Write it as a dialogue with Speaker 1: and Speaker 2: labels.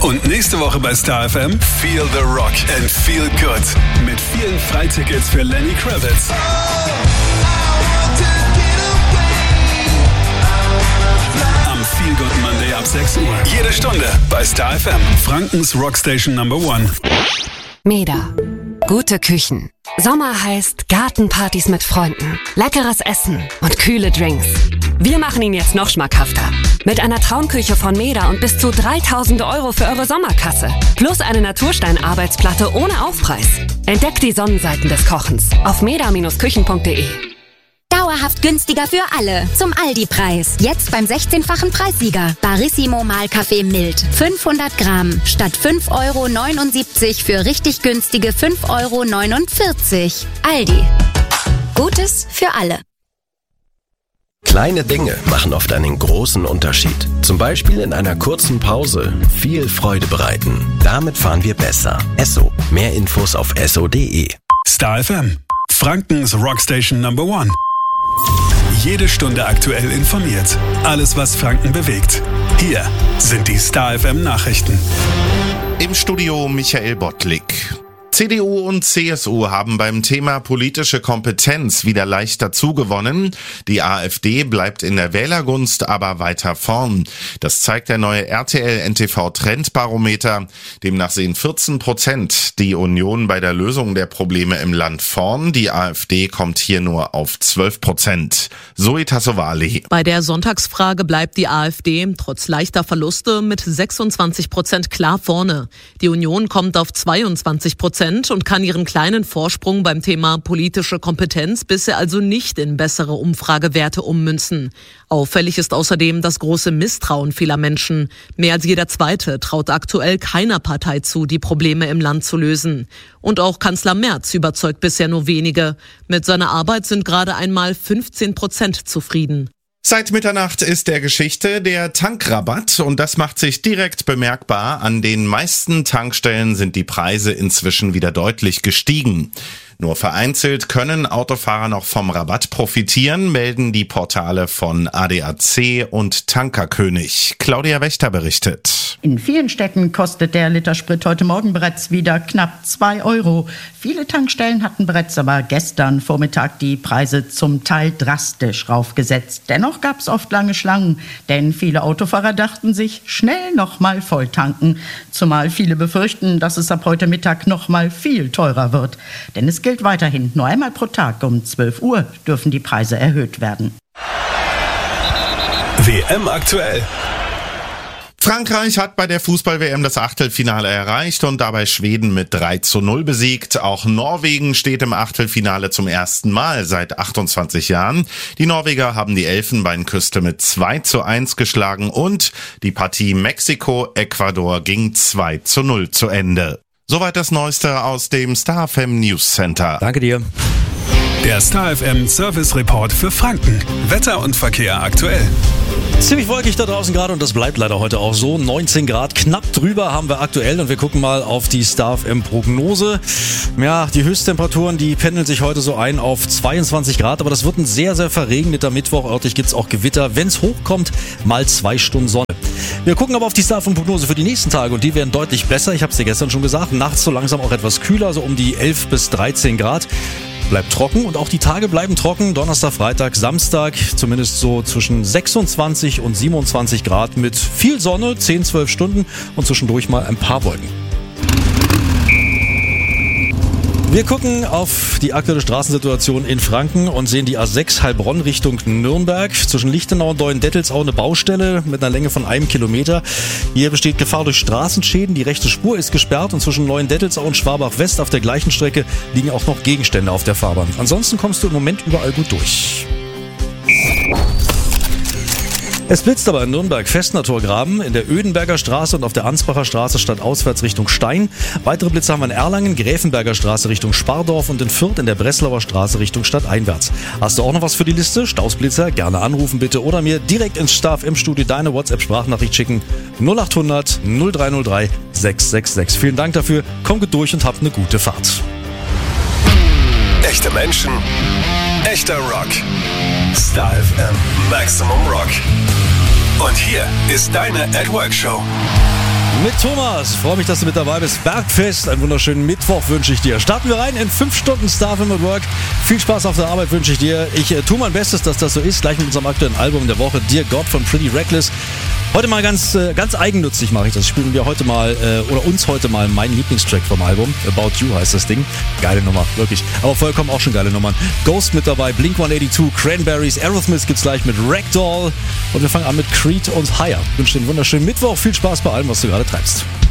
Speaker 1: Und nächste Woche bei Star FM Feel the Rock and Feel Good. Mit vielen Freitickets für Lenny Kravitz. Am Feel Good Monday ab 6 Uhr. Jede Stunde bei Star FM. Frankens Rockstation Number 1.
Speaker 2: Meda. Gute Küchen. Sommer heißt Gartenpartys mit Freunden, leckeres Essen und kühle Drinks. Wir machen ihn jetzt noch schmackhafter. Mit einer Traumküche von Meda und bis zu 3.000 € für eure Sommerkasse. Plus eine Naturstein-Arbeitsplatte ohne Aufpreis. Entdeckt die Sonnenseiten des Kochens auf meda-küchen.de.
Speaker 3: Dauerhaft günstiger für alle. Zum Aldi-Preis. Jetzt beim 16-fachen Preissieger. Barissimo Mahlkaffee mild. 500 Gramm. Statt 5,79 € für richtig günstige 5,49 €. Aldi. Gutes für alle.
Speaker 4: Kleine Dinge machen oft einen großen Unterschied. Zum Beispiel in einer kurzen Pause viel Freude bereiten. Damit fahren wir besser. Esso. Mehr Infos auf esso.de.
Speaker 1: Star FM. Frankens Rockstation Number 1. Jede Stunde aktuell informiert. Alles, was Franken bewegt. Hier sind die Star FM Nachrichten.
Speaker 5: Im Studio Michael Bottlik. CDU und CSU haben beim Thema politische Kompetenz wieder leicht dazugewonnen. Die AfD bleibt in der Wählergunst aber weiter vorn. Das zeigt der neue RTL-NTV-Trendbarometer. Demnach sehen 14% die Union bei der Lösung der Probleme im Land vorn. Die AfD kommt hier nur auf 12%. Zoe Tassovali.
Speaker 6: Bei der Sonntagsfrage bleibt die AfD trotz leichter Verluste mit 26% klar vorne. Die Union kommt auf 22% und kann ihren kleinen Vorsprung beim Thema politische Kompetenz bisher also nicht in bessere Umfragewerte ummünzen. Auffällig ist außerdem das große Misstrauen vieler Menschen. Mehr als jeder Zweite traut aktuell keiner Partei zu, die Probleme im Land zu lösen. Und auch Kanzler Merz überzeugt bisher nur wenige. Mit seiner Arbeit sind gerade einmal 15% zufrieden.
Speaker 5: Seit Mitternacht ist der Geschichte der Tankrabatt und das macht sich direkt bemerkbar. An den meisten Tankstellen sind die Preise inzwischen wieder deutlich gestiegen. Nur vereinzelt können Autofahrer noch vom Rabatt profitieren, melden die Portale von ADAC und Tankerkönig. Claudia Wächter berichtet.
Speaker 7: In vielen Städten kostet der Liter Sprit heute Morgen bereits wieder knapp 2 €. Viele Tankstellen hatten bereits aber gestern Vormittag die Preise zum Teil drastisch raufgesetzt. Dennoch gab es oft lange Schlangen, denn viele Autofahrer dachten sich, schnell nochmal voll tanken. Zumal viele befürchten, dass es ab heute Mittag nochmal viel teurer wird. Denn es gilt weiterhin, nur einmal pro Tag um 12 Uhr dürfen die Preise erhöht werden.
Speaker 1: WM aktuell.
Speaker 5: Frankreich hat bei der Fußball-WM das Achtelfinale erreicht und dabei Schweden mit 3:0 besiegt. Auch Norwegen steht im Achtelfinale zum ersten Mal seit 28 Jahren. Die Norweger haben die Elfenbeinküste mit 2:1 geschlagen und die Partie Mexiko-Ecuador ging 2:0 zu Ende. Soweit das Neueste aus dem Star FM News Center.
Speaker 8: Danke dir.
Speaker 1: Der Star FM Service Report für Franken. Wetter und Verkehr aktuell.
Speaker 8: Ziemlich wolkig da draußen gerade und das bleibt leider heute auch so. 19 Grad, knapp drüber haben wir aktuell und wir gucken mal auf die Star FM Prognose. Ja, die Höchsttemperaturen, die pendeln sich heute so ein auf 22 Grad, aber das wird ein sehr, sehr verregneter Mittwoch. Örtlich gibt's auch Gewitter. Wenn's hochkommt, mal 2 Stunden Sonne. Wir gucken aber auf die Star FM Prognose für die nächsten Tage und die werden deutlich besser. Ich habe es dir gestern schon gesagt, nachts so langsam auch etwas kühler, so um die 11 bis 13 Grad. Bleibt trocken und auch die Tage bleiben trocken. Donnerstag, Freitag, Samstag zumindest so zwischen 26 und 27 Grad mit viel Sonne, 10, 12 Stunden und zwischendurch mal ein paar Wolken. Wir gucken auf die aktuelle Straßensituation in Franken und sehen die A6 Heilbronn Richtung Nürnberg. Zwischen Lichtenau und Neuendettelsau eine Baustelle mit einer Länge von 1 Kilometer. Hier besteht Gefahr durch Straßenschäden. Die rechte Spur ist gesperrt und zwischen Neuendettelsau und Schwabach West auf der gleichen Strecke liegen auch noch Gegenstände auf der Fahrbahn. Ansonsten kommst du im Moment überall gut durch. Es blitzt aber in Nürnberg Festner Torgraben, in der Ödenberger Straße und auf der Ansbacher Straße stadtauswärts Richtung Stein. Weitere Blitze haben wir in Erlangen, Gräfenberger Straße Richtung Spardorf und in Fürth in der Breslauer Straße Richtung stadteinwärts. Hast du auch noch was für die Liste? Stausblitzer, gerne anrufen bitte oder mir direkt ins Star FM Studio deine WhatsApp-Sprachnachricht schicken. 0800 0303 666. Vielen Dank dafür, komm gut durch und habt eine gute Fahrt.
Speaker 1: Echte Menschen, echter Rock. Star FM Maximum Rock. Und hier ist deine At Work Show.
Speaker 8: Mit Thomas. Freue mich, dass du mit dabei bist. Bergfest, einen wunderschönen Mittwoch wünsche ich dir. Starten wir rein in 5 Stunden Star FM at Work. Viel Spaß auf der Arbeit wünsche ich dir. Ich tue mein Bestes, dass das so ist. Gleich mit unserem aktuellen Album der Woche, Dear God von Pretty Reckless. Heute mal ganz eigennützig mache ich das. Spielen wir heute mal, oder uns heute mal meinen Lieblingstrack vom Album. About You heißt das Ding. Geile Nummer, wirklich. Aber vorher kommen auch schon geile Nummern. Ghost mit dabei, Blink 182, Cranberries, Aerosmith gibt's gleich mit Ragdoll. Und wir fangen an mit Creed und Higher. Ich wünsche dir einen wunderschönen Mittwoch. Viel Spaß bei allem, was du gerade treibst.